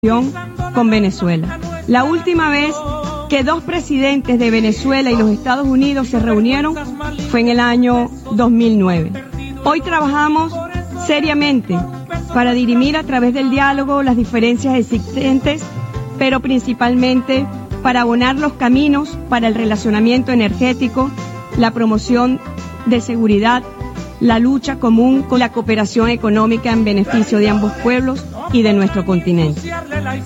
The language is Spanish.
con Venezuela. La última vez que dos presidentes de Venezuela y los Estados Unidos se reunieron fue en el año 2009. Hoy trabajamos seriamente para dirimir a través del diálogo las diferencias existentes, pero principalmente para abonar los caminos para el relacionamiento energético, la promoción de seguridad, la lucha común con la cooperación económica en beneficio de ambos pueblos y de nuestro continente.